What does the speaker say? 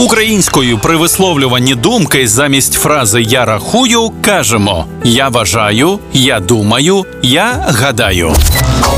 Українською при висловлюванні думки замість фрази «я рахую» кажемо «я вважаю», «я думаю», «я гадаю».